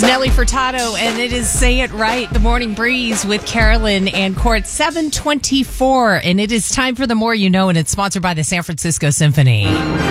Nelly Furtado, and it is Say It Right, the Morning Breeze with Carolyn and Court, 7:24, and it is time for The More You Know, and it's sponsored by the San Francisco Symphony.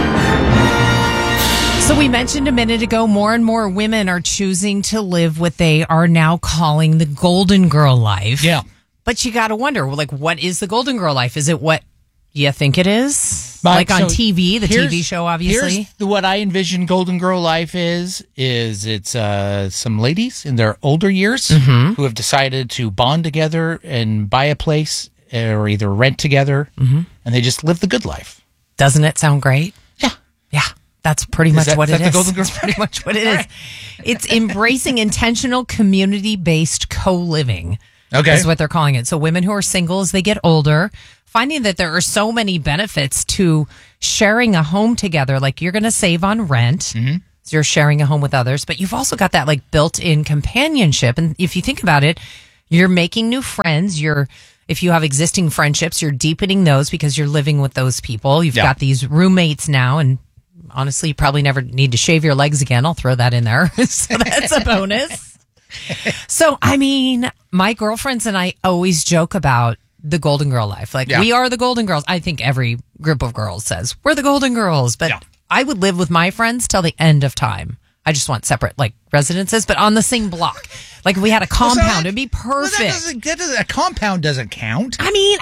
So we mentioned a minute ago, more and more women are choosing to live what they are now calling the Golden Girl life. Yeah. But you got to wonder, like, what is the Golden Girl life? Is it what you think it is? But, like on so TV, the TV show, obviously. Here's what I envision Golden Girl life is it's some ladies in their older years who have decided to bond together and buy a place or either rent together, and they just live the good life. Doesn't it sound great? Yeah. Yeah. That's pretty much what it is. The Golden Girl? That's pretty much what it is. It's embracing intentional community-based co-living. Okay. Is what they're calling it. So women who are single as they get older, finding that there are so many benefits to sharing a home together. Like, you're going to save on rent. So you're sharing a home with others, but you've also got that like built-in companionship. And if you think about it, you're making new friends. If you have existing friendships, you're deepening those because you're living with those people. You've got these roommates now, and honestly, you probably never need to shave your legs again. I'll throw that in there. So that's a bonus. So, I mean, my girlfriends and I always joke about the Golden Girl life. Like, we are the Golden Girls. I think every group of girls says, we're the Golden Girls. But I would live with my friends till the end of time. I just want separate, like, residences, but on the same block. Like, if we had a compound, it'd be perfect. A compound doesn't count. I mean,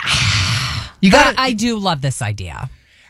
I do love this idea.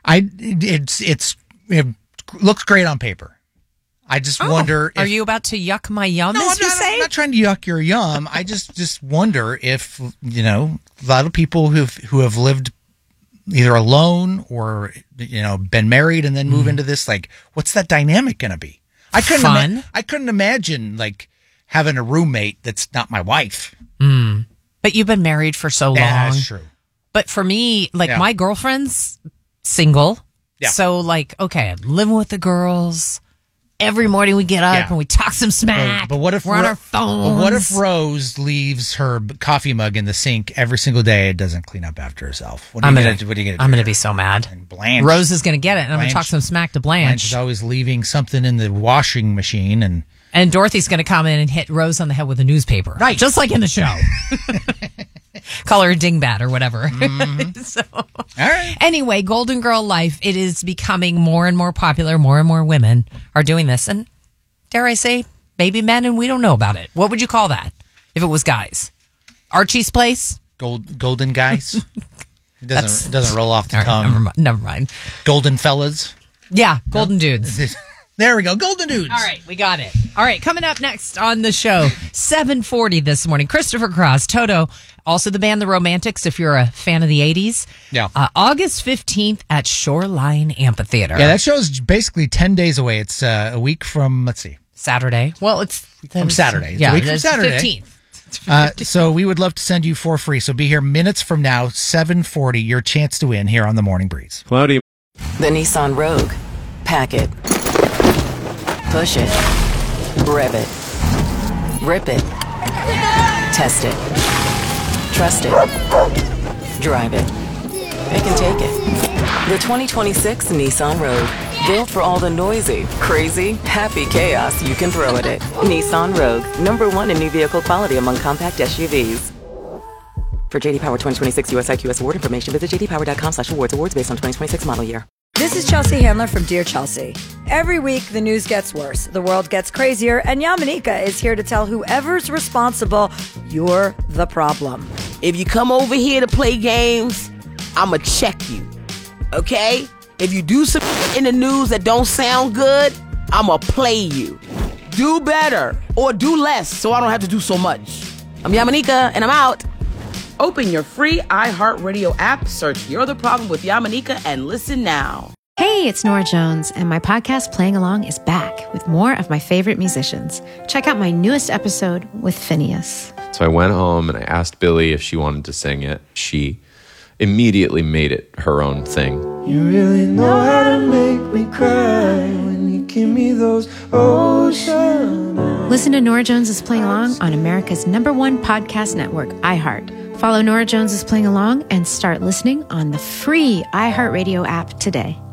It looks great on paper. I just wonder if... Are you about to yuck my yum, as you say? I'm not trying to yuck your yum. I just wonder if, a lot of people who have lived either alone or, been married and then move into this, like, what's that dynamic going to be? I couldn't imagine, like, having a roommate that's not my wife. But you've been married for so long. That's true. But for me, like, my girlfriend's single. Yeah. So, like, okay, I'm living with the girls. Every morning we get up and we talk some smack. But what if we're on our phones? But what if Rose leaves her coffee mug in the sink every single day and doesn't clean up after herself? What are you going to do? I'm going to be so mad. And Blanche, Rose is going to get it, and I'm going to talk some smack to Blanche. Blanche is always leaving something in the washing machine, and Dorothy's going to come in and hit Rose on the head with a newspaper, right? Just like in the show. Call her a dingbat or whatever. So, all right. Anyway, Golden Girl life, it is becoming more and more popular. More and more women are doing this. And dare I say, maybe men, and we don't know about it. What would you call that if it was guys? Archie's Place? Golden guys? It doesn't roll off the tongue. Never mind. Golden fellas? Yeah, golden dudes. There we go. Golden dudes. All right, we got it. All right, coming up next on the show, 7:40 this morning, Christopher Cross, Toto, also the band The Romantics, if you're a fan of the 80s. Yeah. August 15th at Shoreline Amphitheater. Yeah, that show's basically 10 days away. It's a week from, let's see. Saturday. Well, it's from Saturday. It's a week from Saturday. 15th. So we would love to send you for free. So be here minutes from now, 7:40, your chance to win here on The Morning Breeze. Cloudy. The Nissan Rogue. Pack it. Push it. Rev it. Rip it. Test it. Trust it. Drive it. Pick and take it. The 2026 Nissan Rogue. Built for all the noisy, crazy, happy chaos you can throw at it. Nissan Rogue. #1 in new vehicle quality among compact SUVs. For JD Power 2026 US IQS award information, visit jdpower.com/awards. Awards based on 2026 model year. This is Chelsea Handler from Dear Chelsea. Every week, the news gets worse, the world gets crazier, and Yamanika is here to tell whoever's responsible, you're the problem. If you come over here to play games, I'ma check you, okay? If you do some in the news that don't sound good, I'ma play you. Do better, or do less, so I don't have to do so much. I'm Yamanika, and I'm out. Open your free iHeartRadio app, search You're the Problem with Yamanika, and listen now. Hey, it's Nora Jones, and my podcast Playing Along is back with more of my favorite musicians. Check out my newest episode with Phineas. So I went home and I asked Billy if she wanted to sing it. She immediately made it her own thing. You really know how to make me cry when you give me those ocean eyes. Listen to Nora Jones is Playing Along on America's #1 podcast network, iHeart. Follow Nora Jones is Playing Along and start listening on the free iHeartRadio app today.